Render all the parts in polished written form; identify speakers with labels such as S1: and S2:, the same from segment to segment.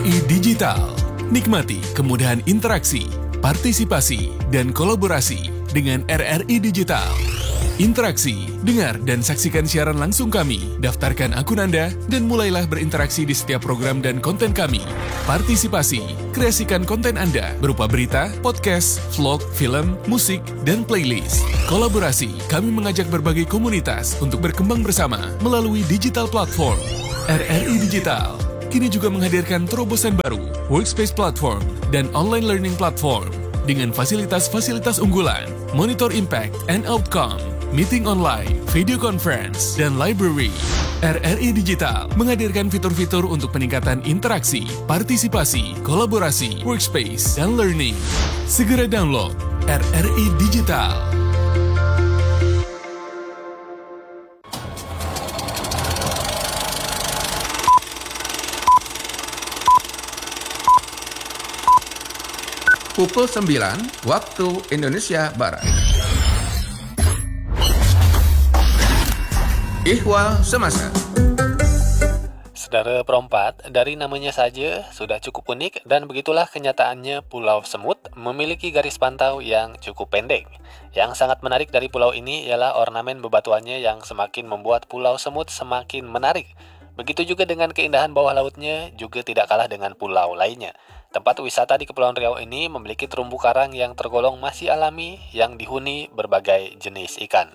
S1: RRI Digital. Nikmati kemudahan interaksi, partisipasi, dan kolaborasi dengan RRI Digital. Interaksi, dengar dan saksikan siaran langsung kami, daftarkan akun Anda, dan mulailah berinteraksi di setiap program dan konten kami. Partisipasi, kreasikan konten Anda berupa berita, podcast, vlog, film, musik, dan playlist. Kolaborasi, kami mengajak berbagai komunitas untuk berkembang bersama melalui digital platform. RRI Digital kini juga menghadirkan terobosan baru, workspace platform, dan online learning platform dengan fasilitas-fasilitas unggulan, monitor impact and outcome, meeting online, video conference, dan library. RRI Digital menghadirkan fitur-fitur untuk peningkatan interaksi, partisipasi, kolaborasi, workspace, dan learning. Segera download RRI Digital.
S2: Pukul 9 waktu Indonesia Barat. Ihwal Semasa.
S3: Saudara perempat, dari namanya saja sudah cukup unik dan begitulah kenyataannya Pulau Semut memiliki garis pantau yang cukup pendek. Yang sangat menarik dari pulau ini ialah ornamen bebatuannya yang semakin membuat Pulau Semut semakin menarik. Begitu juga dengan keindahan bawah lautnya juga tidak kalah dengan pulau lainnya. Tempat wisata di Kepulauan Riau ini memiliki terumbu karang yang tergolong masih alami yang dihuni berbagai jenis ikan.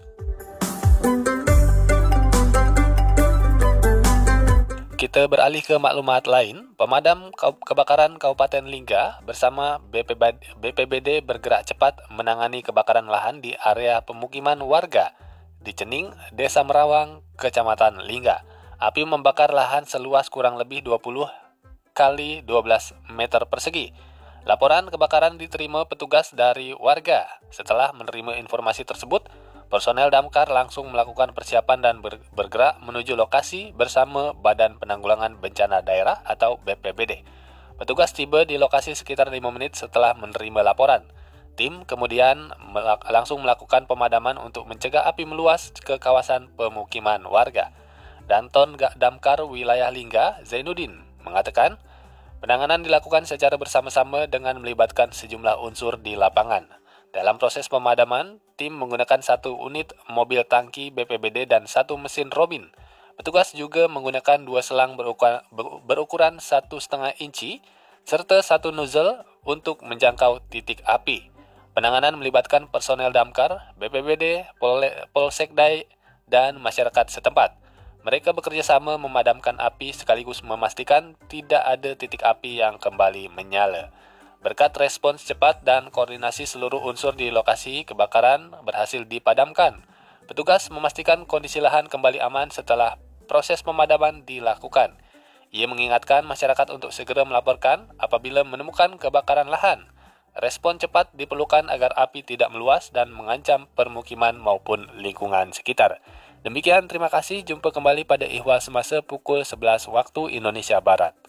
S3: Kita beralih ke maklumat lain. Pemadam kebakaran Kabupaten Lingga bersama BPBD bergerak cepat menangani kebakaran lahan di area pemukiman warga di Cening, Desa Merawang, Kecamatan Lingga. Api membakar lahan seluas kurang lebih 20 kali 12 meter persegi. Laporan kebakaran diterima petugas dari warga. Setelah menerima informasi tersebut, personel damkar langsung melakukan persiapan dan bergerak menuju lokasi bersama Badan Penanggulangan Bencana Daerah atau BPBD. Petugas tiba di lokasi sekitar 5 menit setelah menerima laporan. Tim kemudian langsung melakukan pemadaman untuk mencegah api meluas ke kawasan pemukiman warga. Danton Damkar Wilayah Lingga, Zainuddin, mengatakan penanganan dilakukan secara bersama-sama dengan melibatkan sejumlah unsur di lapangan. Dalam proses pemadaman, tim menggunakan 1 unit mobil tangki BPBD dan 1 mesin robin. Petugas juga menggunakan 2 selang berukuran 1,5 inci serta 1 nozzle untuk menjangkau titik api. Penanganan melibatkan personel damkar, BPBD, Polsekdai, dan masyarakat setempat. Mereka bekerja sama memadamkan api sekaligus memastikan tidak ada titik api yang kembali menyala. Berkat respons cepat dan koordinasi seluruh unsur di lokasi, kebakaran berhasil dipadamkan. Petugas memastikan kondisi lahan kembali aman setelah proses pemadaman dilakukan. Ia mengingatkan masyarakat untuk segera melaporkan apabila menemukan kebakaran lahan. Respon cepat diperlukan agar api tidak meluas dan mengancam permukiman maupun lingkungan sekitar. Demikian, terima kasih. Jumpa kembali pada Ihwal Semasa pukul 11 waktu Indonesia Barat.